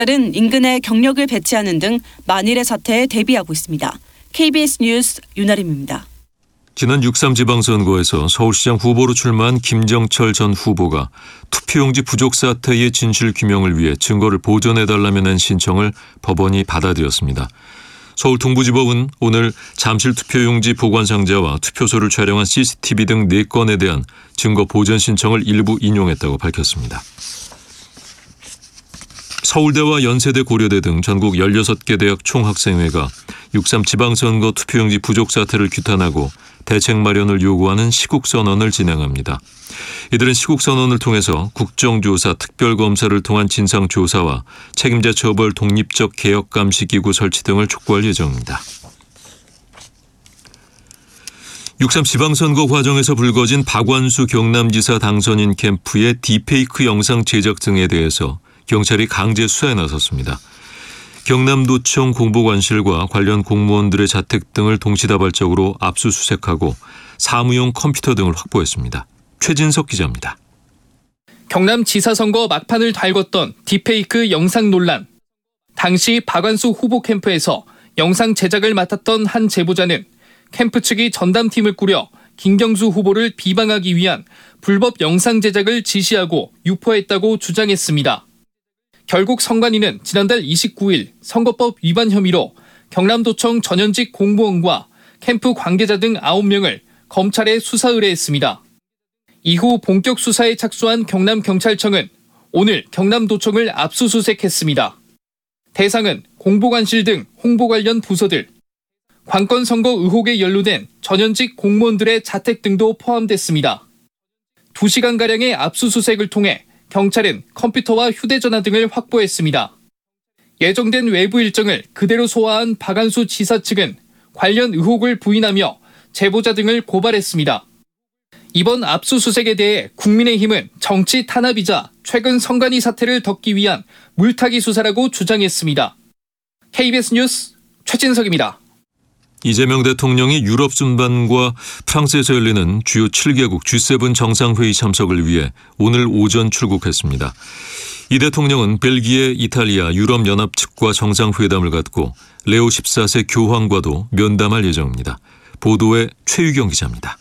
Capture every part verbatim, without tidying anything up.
은 인근에 경력을 배치하는 등 만일의 사태에 대비하고 있습니다. 케이비에스 뉴스 윤아림입니다. 지난 육삼 지방선거에서 서울시장 후보로 출마한 김정철 전 후보가 투표용지 부족 사태의 진실 규명을 위해 증거를 보존해달라며 낸 신청을 법원이 받아들였습니다. 서울 동부지법은 오늘 잠실 투표용지 보관상자와 투표소를 촬영한 씨씨티비 등 네 건에 대한 증거 보존 신청을 일부 인용했다고 밝혔습니다. 서울대와 연세대, 고려대 등 전국 열여섯 개 대학 총학생회가 육삼 지방선거 투표용지 부족 사태를 규탄하고 대책 마련을 요구하는 시국선언을 진행합니다. 이들은 시국선언을 통해서 국정조사, 특별검사를 통한 진상조사와 책임자 처벌, 독립적 개혁감시기구 설치 등을 촉구할 예정입니다. 육삼 지방선거 과정에서 불거진 박완수 경남지사 당선인 캠프의 딥페이크 영상 제작 등에 대해서 경찰이 강제 수사에 나섰습니다. 경남도청 공보관실과 관련 공무원들의 자택 등을 동시다발적으로 압수수색하고 사무용 컴퓨터 등을 확보했습니다. 최진석 기자입니다. 경남지사 선거 막판을 달궜던 딥페이크 영상 논란. 당시 박완수 후보 캠프에서 영상 제작을 맡았던 한 제보자는 캠프 측이 전담팀을 꾸려 김경수 후보를 비방하기 위한 불법 영상 제작을 지시하고 유포했다고 주장했습니다. 결국 선관위는 지난달 이십구일 선거법 위반 혐의로 경남도청 전현직 공무원과 캠프 관계자 등 아홉 명을 검찰에 수사 의뢰했습니다. 이후 본격 수사에 착수한 경남경찰청은 오늘 경남도청을 압수수색했습니다. 대상은 공보관실 등 홍보 관련 부서들, 관건 선거 의혹에 연루된 전현직 공무원들의 자택 등도 포함됐습니다. 두 시간가량의 압수수색을 통해 경찰은 컴퓨터와 휴대전화 등을 확보했습니다. 예정된 외부 일정을 그대로 소화한 박완수 지사 측은 관련 의혹을 부인하며 제보자 등을 고발했습니다. 이번 압수수색에 대해 국민의힘은 정치 탄압이자 최근 선관위 사태를 덮기 위한 물타기 수사라고 주장했습니다. 케이비에스 뉴스 최진석입니다. 이재명 대통령이 유럽 순반과 프랑스에서 열리는 주요 칠 개국 지 세븐 정상회의 참석을 위해 오늘 오전 출국했습니다. 이 대통령은 벨기에, 이탈리아, 유럽연합 측과 정상회담을 갖고 레오 십사 세 교황과도 면담할 예정입니다. 보도에 최유경 기자입니다.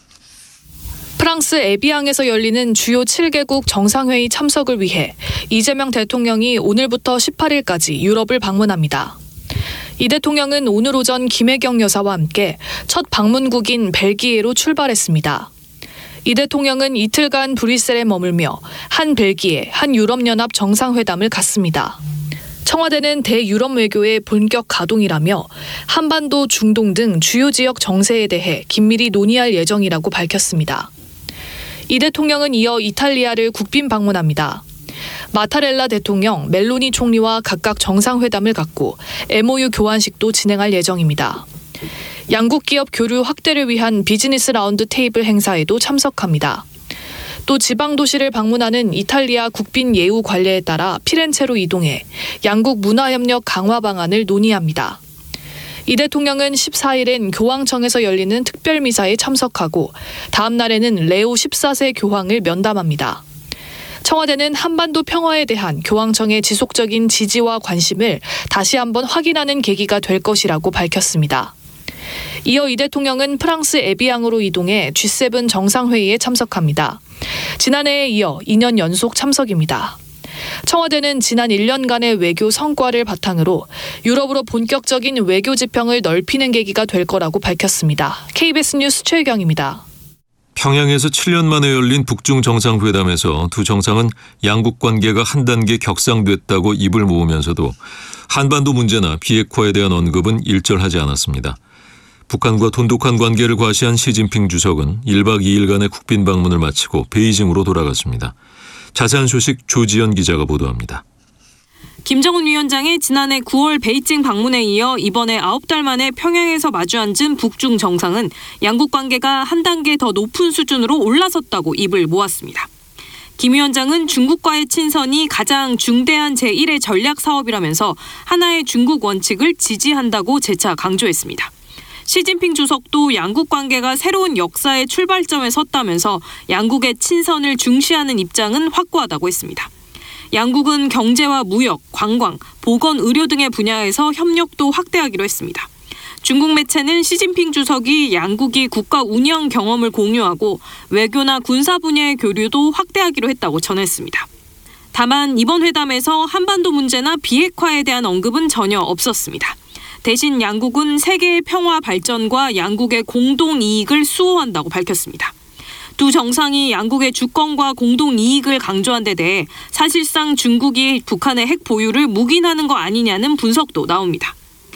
프랑스 에비앙에서 열리는 주요 칠 개국 정상회의 참석을 위해 이재명 대통령이 오늘부터 십팔일까지 유럽을 방문합니다. 이 대통령은 오늘 오전 김혜경 여사와 함께 첫 방문국인 벨기에로 출발했습니다. 이 대통령은 이틀간 브뤼셀에 머물며 한 벨기에, 한 유럽연합 정상회담을 갖습니다. 청와대는 대유럽 외교의 본격 가동이라며 한반도, 중동 등 주요 지역 정세에 대해 긴밀히 논의할 예정이라고 밝혔습니다. 이 대통령은 이어 이탈리아를 국빈 방문합니다. 마타렐라 대통령, 멜로니 총리와 각각 정상회담을 갖고 엠오유 교환식도 진행할 예정입니다. 양국 기업 교류 확대를 위한 비즈니스 라운드 테이블 행사에도 참석합니다. 또 지방도시를 방문하는 이탈리아 국빈 예우 관례에 따라 피렌체로 이동해 양국 문화협력 강화 방안을 논의합니다. 이 대통령은 십사일엔 교황청에서 열리는 특별미사에 참석하고 다음 날에는 레오 십사 세 교황을 면담합니다. 청와대는 한반도 평화에 대한 교황청의 지속적인 지지와 관심을 다시 한번 확인하는 계기가 될 것이라고 밝혔습니다. 이어 이 대통령은 프랑스 에비앙으로 이동해 지 세븐 정상회의에 참석합니다. 지난해에 이어 이 년 연속 참석입니다. 청와대는 지난 일 년간의 외교 성과를 바탕으로 유럽으로 본격적인 외교 지평을 넓히는 계기가 될 거라고 밝혔습니다. 케이비에스 뉴스 최유경입니다. 평양에서 칠 년 만에 열린 북중 정상회담에서 두 정상은 양국 관계가 한 단계 격상됐다고 입을 모으면서도 한반도 문제나 비핵화에 대한 언급은 일절하지 않았습니다. 북한과 돈독한 관계를 과시한 시진핑 주석은 일박 이일간의 국빈 방문을 마치고 베이징으로 돌아갔습니다. 자세한 소식 조지연 기자가 보도합니다. 김정은 위원장의 지난해 구월 베이징 방문에 이어 이번에 아홉 달 만에 평양에서 마주 앉은 북중 정상은 양국 관계가 한 단계 더 높은 수준으로 올라섰다고 입을 모았습니다. 김 위원장은 중국과의 친선이 가장 중대한 제일의 전략 사업이라면서 하나의 중국 원칙을 지지한다고 재차 강조했습니다. 시진핑 주석도 양국 관계가 새로운 역사의 출발점에 섰다면서 양국의 친선을 중시하는 입장은 확고하다고 했습니다. 양국은 경제와 무역, 관광, 보건, 의료 등의 분야에서 협력도 확대하기로 했습니다. 중국 매체는 시진핑 주석이 양국이 국가 운영 경험을 공유하고 외교나 군사 분야의 교류도 확대하기로 했다고 전했습니다. 다만 이번 회담에서 한반도 문제나 비핵화에 대한 언급은 전혀 없었습니다. 대신 양국은 세계의 평화 발전과 양국의 공동 이익을 수호한다고 밝혔습니다. 두 정상이 양국의 주권과 공동 이익을 강조한 데 대해 사실상 중국이 북한의 핵 보유를 묵인하는 거 아니냐는 분석도 나옵니다.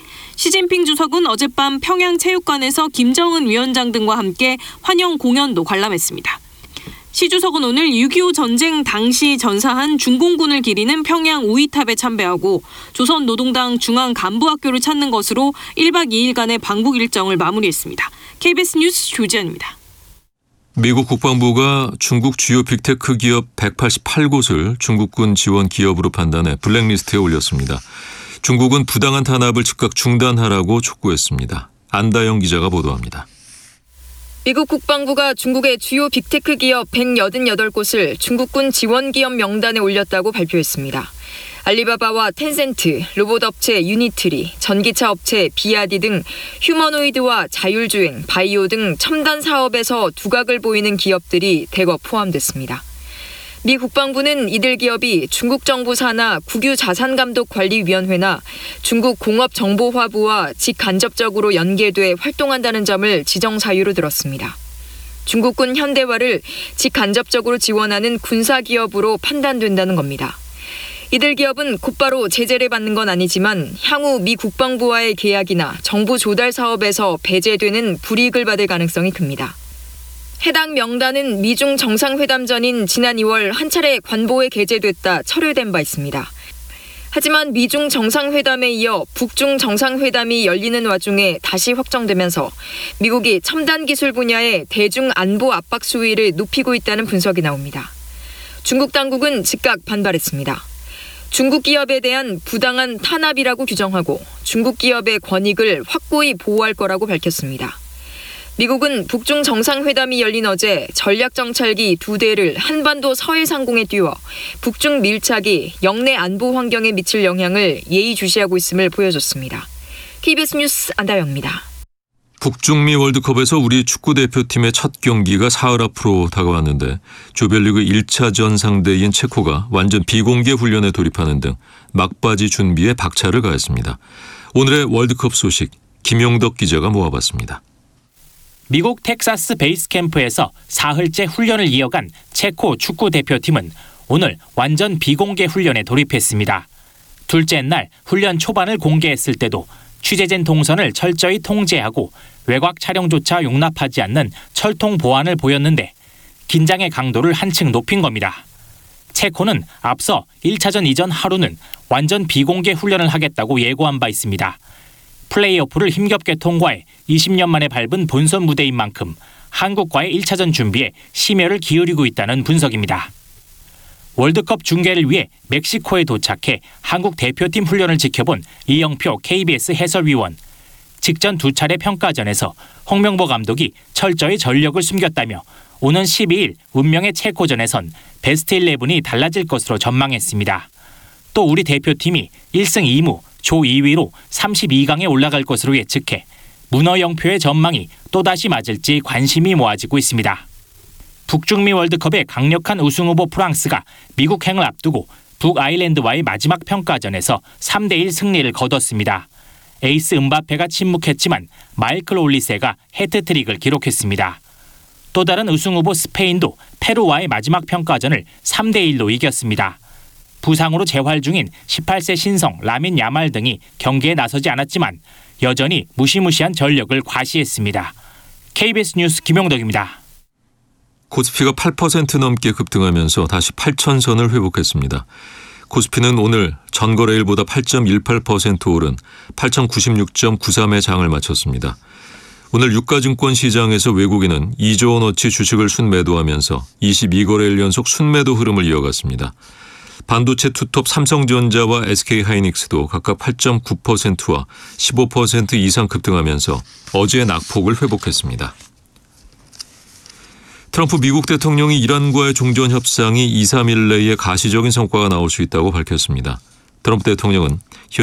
시진핑 주석은 어젯밤 평양체육관에서 김정은 위원장 등과 함께 환영 공연도 관람했습니다. 시 주석은 오늘 육이오 전쟁 당시 전사한 중공군을 기리는 평양 우이탑에 참배하고 조선노동당 중앙간부학교를 찾는 것으로 일박 이일간의 방북 일정을 마무리했습니다. 케이비에스 뉴스 조지연입니다. 미국 국방부가 중국 주요 빅테크 기업 백팔십팔 곳을 중국군 지원 기업으로 판단해 블랙리스트에 올렸습니다. 중국은 부당한 탄압을 즉각 중단하라고 촉구했습니다. 안다영 기자가 보도합니다. 미국 국방부가 중국의 주요 빅테크 기업 백팔십팔 곳을 중국군 지원 기업 명단에 올렸다고 발표했습니다. 알리바바와 텐센트, 로봇 업체 유니트리, 전기차 업체 비아디 등 휴머노이드와 자율주행, 바이오 등 첨단 사업에서 두각을 보이는 기업들이 대거 포함됐습니다. 미 국방부는 이들 기업이 중국 정부 산하 국유자산감독관리위원회나 중국 공업정보화부와 직간접적으로 연계돼 활동한다는 점을 지정 사유로 들었습니다. 중국군 현대화를 직간접적으로 지원하는 군사기업으로 판단된다는 겁니다. 이들 기업은 곧바로 제재를 받는 건 아니지만 향후 미 국방부와의 계약이나 정부 조달 사업에서 배제되는 불이익을 받을 가능성이 큽니다. 해당 명단은 미중 정상회담 전인 지난 이월 한 차례 관보에 게재됐다 철회된 바 있습니다. 하지만 미중 정상회담에 이어 북중 정상회담이 열리는 와중에 다시 확정되면서 미국이 첨단 기술 분야의 대중 안보 압박 수위를 높이고 있다는 분석이 나옵니다. 중국 당국은 즉각 반발했습니다. 중국 기업에 대한 부당한 탄압이라고 규정하고 중국 기업의 권익을 확고히 보호할 거라고 밝혔습니다. 미국은 북중 정상회담이 열린 어제 전략정찰기 두 대를 한반도 서해상공에 띄워 북중 밀착이 영내 안보 환경에 미칠 영향을 예의주시하고 있음을 보여줬습니다. 케이비에스 뉴스 안다영입니다. 북중미 월드컵에서 우리 축구대표팀의 첫 경기가 사흘 앞으로 다가왔는데 조별리그 일 차전 상대인 체코가 완전 비공개 훈련에 돌입하는 등 막바지 준비에 박차를 가했습니다. 오늘의 월드컵 소식 김용덕 기자가 모아봤습니다. 미국 텍사스 베이스 캠프에서 사흘째 훈련을 이어간 체코 축구 대표팀은 오늘 완전 비공개 훈련에 돌입했습니다. 둘째 날 훈련 초반을 공개했을 때도 취재진 동선을 철저히 통제하고 외곽 촬영조차 용납하지 않는 철통 보안을 보였는데 긴장의 강도를 한층 높인 겁니다. 체코는 앞서 일 차전 이전 하루는 완전 비공개 훈련을 하겠다고 예고한 바 있습니다. 플레이오프를 힘겹게 통과해 이십 년 만에 밟은 본선 무대인 만큼 한국과의 일 차전 준비에 심혈을 기울이고 있다는 분석입니다. 월드컵 중계를 위해 멕시코에 도착해 한국 대표팀 훈련을 지켜본 이영표 케이비에스 해설위원. 직전 두 차례 평가전에서 홍명보 감독이 철저히 전력을 숨겼다며 오는 십이일 운명의 체코전에선 베스트 십일이 달라질 것으로 전망했습니다. 또 우리 대표팀이 일 승 이 무 조 이 위로 삼십이 강에 올라갈 것으로 예측해 문어 영표의 전망이 또다시 맞을지 관심이 모아지고 있습니다. 북중미 월드컵의 강력한 우승 후보 프랑스가 미국행을 앞두고 북아일랜드와의 마지막 평가전에서 삼 대 일 승리를 거뒀습니다. 에이스 음바페가 침묵했지만 마이클 올리세가 해트트릭을 기록했습니다. 또 다른 우승 후보 스페인도 페루와의 마지막 평가전을 삼 대 일로 이겼습니다. 부상으로 재활 중인 십팔 세 신성 라민 야말 등이 경기에 나서지 않았지만 여전히 무시무시한 전력을 과시했습니다. 케이비에스 뉴스 김용덕입니다. 코스피가 팔 퍼센트 넘게 급등하면서 다시 팔천 선을 회복했습니다. 코스피는 오늘 전거래일보다 팔 점 일팔 퍼센트 오른 팔천구십육 점 구삼의 장을 마쳤습니다. 오늘 유가증권 시장에서 외국인은 이조 원어치 주식을 순매도하면서 이십이 거래일 연속 순매도 흐름을 이어갔습니다. 반도체 투톱 삼성전자와 에스케이하이닉스도 각각 팔 점 구 퍼센트와 십오 퍼센트 이상 급등하면서 어제의 낙폭을 회복했습니다. 트럼프 미국 대통령이 이란과의 종전 협상이 이, 삼 일 내에 가시적인 성과가 나올 수 있다고 밝혔습니다. 트럼프 대통령은